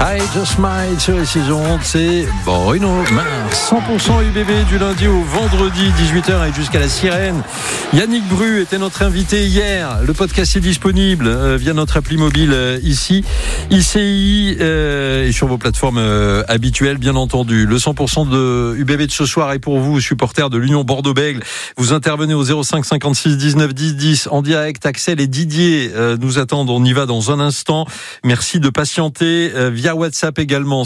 I Just Might sur les saisons, c'est Bruno Mars. 100% UBB du lundi au vendredi, 18h et jusqu'à la sirène. Yannick Bru était notre invité hier. Le podcast est disponible via notre appli mobile ici, ICI, et sur vos plateformes habituelles, bien entendu. Le 100% de UBB de ce soir est pour vous, supporters de l'Union Bordeaux-Bègles. Vous intervenez au 05 56 19 10 10 en direct. Axel et Didier nous attendent. On y va dans un instant. Merci de patienter via WhatsApp également.